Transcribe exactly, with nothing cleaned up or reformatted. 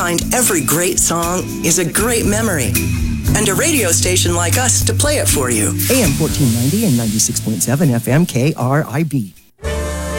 behind every great song is a great memory. And a radio station like us to play it for you. A M fourteen ninety and ninety-six point seven F M K R I B.